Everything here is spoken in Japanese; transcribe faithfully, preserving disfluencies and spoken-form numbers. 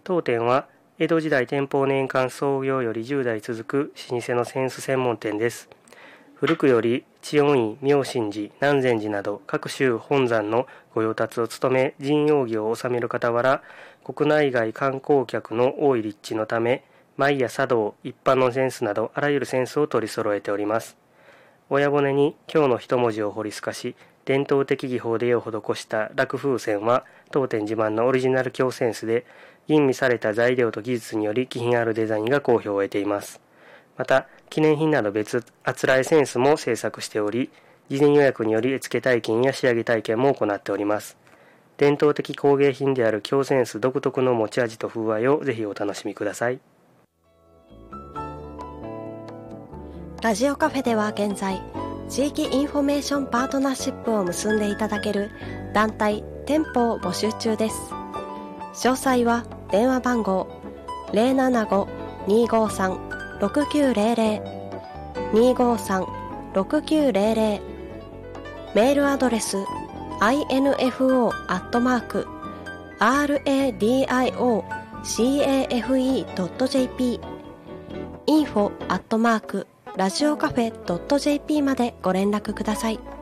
当店は江戸時代天保年間創業よりじゅうだい続く老舗の扇子専門店です。古くより知恩院、妙心寺、南禅寺など各宗本山の御用達を務め、陣容儀を収める傍ら、国内外観光客の多い立地のため、舞や茶道、一般の扇子などあらゆる扇子を取り揃えております。親骨に今日の一文字を彫り透かし、伝統的技法で絵を施した楽風扇は当店自慢のオリジナル京扇子で、吟味された材料と技術により気品あるデザインが好評を得ています。また記念品など別あつらえ扇子も制作しており、事前予約により絵付け体験や仕上げ体験も行っております。伝統的工芸品である京扇子独特の持ち味と風合いをぜひお楽しみください。 ラジオカフェでは現在、地域インフォメーションパートナーシップを結んでいただける団体・店舗を募集中です。詳細は電話番号 ゼロななご にーごーさん ろくきゅうゼロゼロ にーごーさん ろくきゅうゼロゼロ、メールアドレス アイエヌエフオー アットマーク アールエーディーアイオーシーエーエフイー ドット ジェーピー インフォ アットマーク ラジオカフェ ドット ジェーピー までご連絡ください。